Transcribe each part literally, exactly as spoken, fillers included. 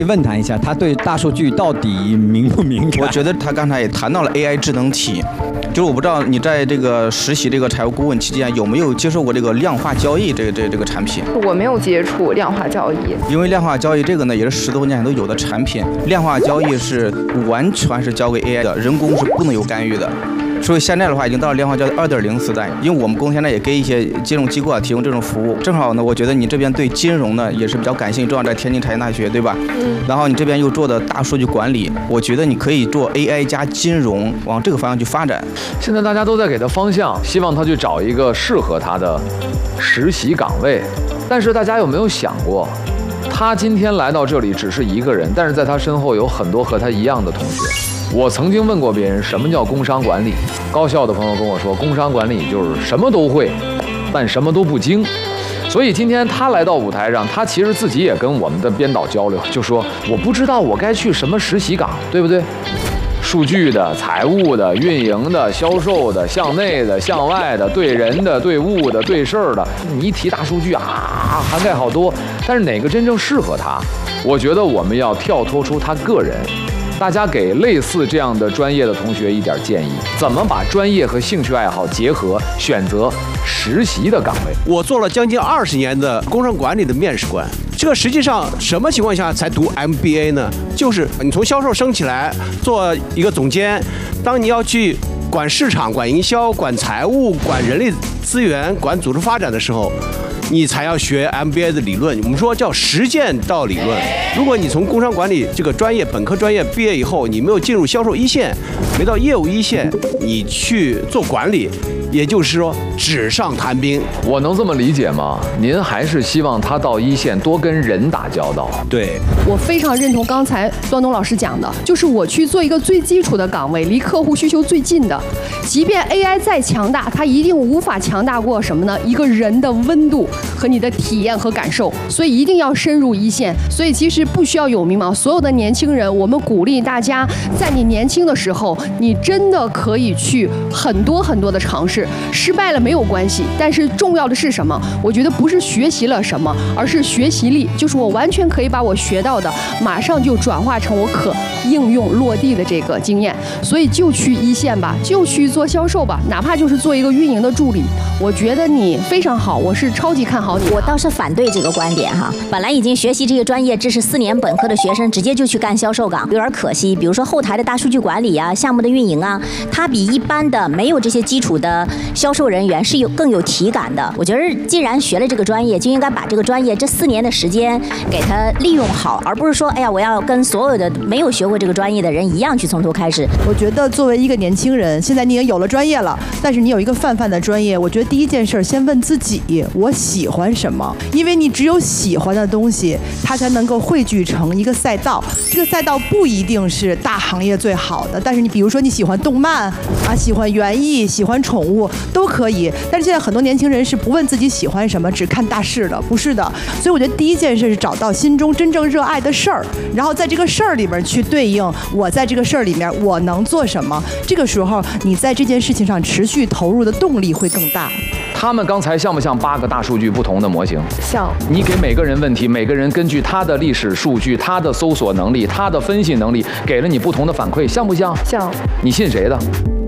问谈一下，他对大数据到底敏不敏感？ 我觉得他刚才也谈到了 A I 智能体，就是我不知道你在这个实习这个财务顾问期间有没有接受过这个量化交易这个这个、这个产品？ 我没有接触量化交易， 因为量化交易这个呢也是十多年前都有的产品，量化交易是完全是交给 A I 的，人工是不能有干预的。所以现在的话，已经到了量化交易二点零时代。因为我们公司现在也给一些金融机构啊提供这种服务，正好呢，我觉得你这边对金融呢也是比较感兴趣，正好在天津财经大学，对吧？嗯。然后你这边又做的大数据管理，我觉得你可以做 A I 加金融，往这个方向去发展。 现在大家都在给他方向，希望他去找一个适合他的实习岗位。但是大家有没有想过，他今天来到这里只是一个人，但是在他身后有很多和他一样的同学。我曾经问过别人什么叫工商管理，高校的朋友跟我说，工商管理就是什么都会，但什么都不精。所以今天他来到舞台上，他其实自己也跟我们的编导交流，就说我不知道我该去什么实习岗，对不对？数据的、财务的、运营的、销售的、向内的、向外的、对人的、对物的、对事儿的，你一提大数据啊，涵盖好多，但是哪个真正适合他？我觉得我们要跳脱出他个人。大家给类似这样的专业的同学一点建议，怎么把专业和兴趣爱好结合，选择实习的岗位。 我做了将近二十年的工商管理的面试官，这个实际上什么情况下才读 M B A 呢？就是你从销售升起来，做一个总监，当你要去管市场、管营销、管财务、管人力资源、管组织发展的时候，你才要学 M B A 的理论，我们说叫实践到理论。如果你从工商管理这个专业本科专业毕业以后，你没有进入销售一线，没到业务一线，你去做管理，也就是说纸上谈兵。 我能这么理解吗？您还是希望他到一线多跟人打交道？ 对， 我非常认同刚才段东老师讲的，就是我去做一个最基础的岗位，离客户需求最近的。即便 A I 再强大，它一定无法强大过什么呢？一个人的温度和你的体验和感受，所以一定要深入一线。所以其实不需要有迷茫，所有的年轻人，我们鼓励大家，在你年轻的时候，你真的可以去很多很多的尝试，失败了没有关系。但是重要的是什么？我觉得不是学习了什么，而是学习力，就是我完全可以把我学到的，马上就转化成我可应用落地的这个经验。所以就去一线吧，就去做销售吧，哪怕就是做一个运营的助理。我觉得你非常好，我是超级看好你。 我倒是反对这个观点哈，本来已经学习这个专业知识四年本科的学生，直接就去干销售岗，有点可惜。比如说后台的大数据管理啊，项目的运营啊，它比一般的没有这些基础的销售人员是有更有体感的。我觉得既然学了这个专业，就应该把这个专业这四年的时间给它利用好，而不是说哎呀我要跟所有的没有学过这个专业的人一样去从头开始。 我觉得作为一个年轻人，现在你已经有了专业了，但是你有一个泛泛的专业，我觉得第一件事先问自己，我喜欢什么？因为你只有喜欢的东西，它才能够汇聚成一个赛道。这个赛道不一定是大行业最好的，但是你比如说你喜欢动漫啊，喜欢园艺，喜欢宠物都可以。但是现在很多年轻人是不问自己喜欢什么，只看大势的，不是的。所以我觉得第一件事是找到心中真正热爱的事儿，然后在这个事儿里边去对应我在这个事儿里面我能做什么。这个时候你在这件事情上持续投入的动力会更大。 他们刚才像不像八个大数据不同的模型？ 像。 你给每个人问题，每个人根据他的历史数据、他的搜索能力、他的分析能力，给了你不同的反馈，像不像？ 像。 你信谁的？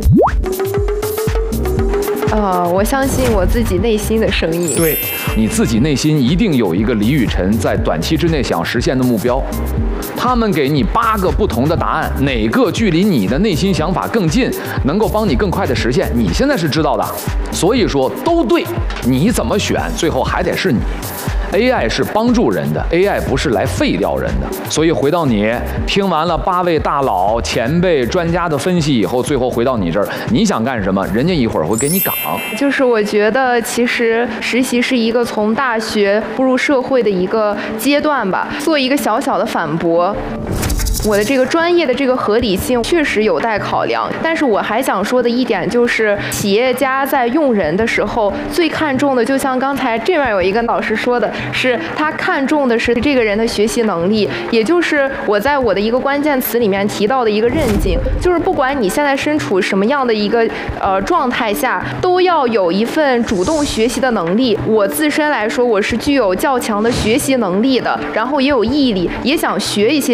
啊、呃，我相信我自己内心的声音。 对，你自己内心一定有一个李雨辰在短期之内想实现的目标。他们给你八个不同的答案，哪个距离你的内心想法更近，能够帮你更快的实现，你现在是知道的。所以说都对，你怎么选，最后还得是你。A I 是帮助人的 ，A I 不是来废掉人的。所以回到你听完了八位大佬、前辈、专家的分析以后，最后回到你这儿，你想干什么？人家一会儿会给你讲。 就是我觉得，其实实习是一个从大学步入社会的一个阶段吧。做一个小小的反驳。 我的这个专业的这个合理性确实有待考量。但是我还想说的一点就是，企业家在用人的时候最看重的，就像刚才这边有一个老师说的，是他看重的是这个人的学习能力，也就是我在我的一个关键词里面提到的一个韧劲，就是不管你现在身处什么样的一个呃状态下，都要有一份主动学习的能力。我自身来说，我是具有较强的学习能力的，然后也有毅力，也想学一些